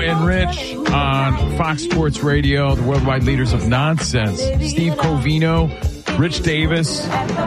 and Rich on Fox Sports Radio, the worldwide leaders of nonsense. Steve Covino, Rich Davis.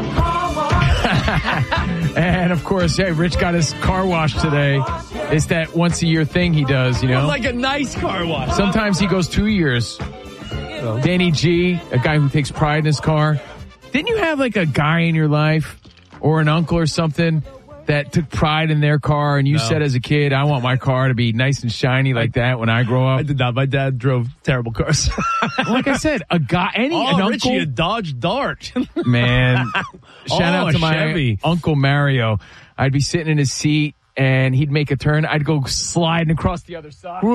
And, of course, hey, Rich got his car wash today. It's that once-a-year thing he does, you know? It's like a nice car wash. Sometimes he goes 2 years. Danny G, a guy who takes pride in his car. Didn't you have, like, a guy in your life or an uncle or something that took pride in their car, and you said as a kid, I want my car to be nice and shiny like that when I grow up? I did not. My dad drove terrible cars. Like I said, a guy, an uncle. Richie, a Dodge Dart. Man, shout out to my Chevy. Uncle Mario. I'd be sitting in his seat, and he'd make a turn. I'd go sliding across the other side.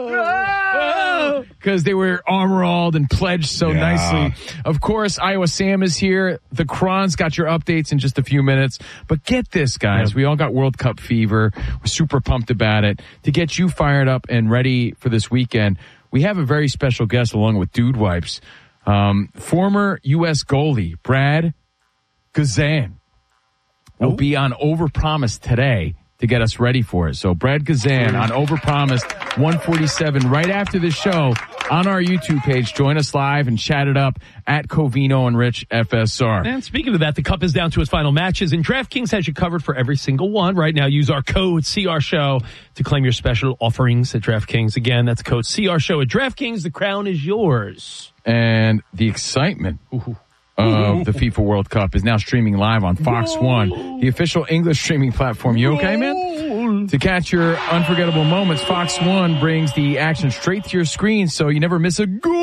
Whoa! Because they were armor-alled and pledged so nicely. Of course, Iowa Sam is here. The Cron's got your updates in just a few minutes. But get this, guys. We all got World Cup fever. We're super pumped about it. To get you fired up and ready for this weekend, we have a very special guest along with Dude Wipes. Former U.S. goalie Brad Guzan will be on Overpromise today to get us ready for it. So Brad Guzan on Overpromised 147 right after the show on our YouTube page. Join us live and chat it up at Covino and Rich FSR. And speaking of that, the Cup is down to its final matches, and DraftKings has you covered for every single one. Right now, use our code CRSHOW to claim your special offerings at DraftKings. Again, that's code CRSHOW at DraftKings. The crown is yours. And the excitement of the FIFA World Cup is now streaming live on Fox One, the official English streaming platform. You okay, man? To catch your unforgettable moments, Fox One brings the action straight to your screen so you never miss a goal.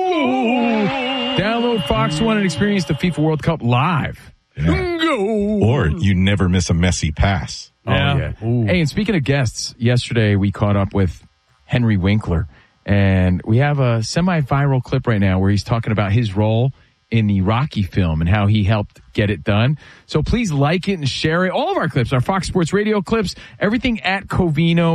Download Fox One and experience the FIFA World Cup live. Or you never miss a messy pass. Yeah. Hey, and speaking of guests, yesterday we caught up with Henry Winkler, and we have a semi-viral clip right now where he's talking about his role in the Rocky film and how he helped get it done. So please like it and share it. All of our clips, our Fox Sports Radio clips, everything at Covino